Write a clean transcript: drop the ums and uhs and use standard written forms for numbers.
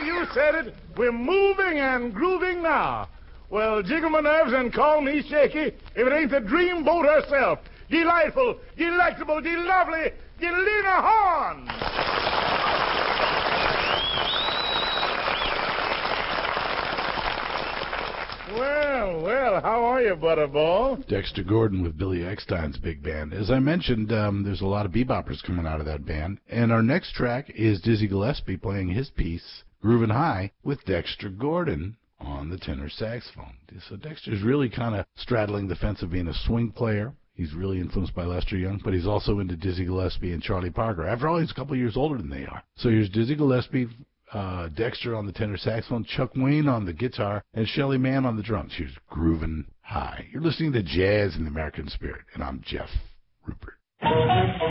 you said it. We're moving and grooving now. Well, jiggle my nerves and call me shaky if it ain't the dreamboat herself. Delightful, delectable, de-lovely, Lena Horne. Well, how are you, Butterball? Dexter Gordon with Billy Eckstine's big band. As I mentioned, there's a lot of beboppers coming out of that band. And our next track is Dizzy Gillespie playing his piece, Groovin' High, with Dexter Gordon on the tenor saxophone. So Dexter's really kind of straddling the fence of being a swing player. He's really influenced by Lester Young, but he's also into Dizzy Gillespie and Charlie Parker. After all, he's a couple of years older than they are. So here's Dizzy Gillespie, Dexter on the tenor saxophone, Chuck Wayne on the guitar, and Shelly Manne on the drums. Here's Groovin' High. You're listening to Jazz in the American Spirit, and I'm Jeff Rupert.